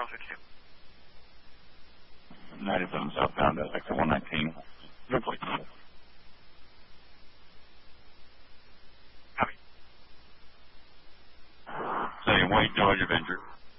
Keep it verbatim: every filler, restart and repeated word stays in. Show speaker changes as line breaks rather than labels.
ninety-seven southbound, uh, exit one nineteen. Good place.
Copy.
Say, White Dodge Avenger.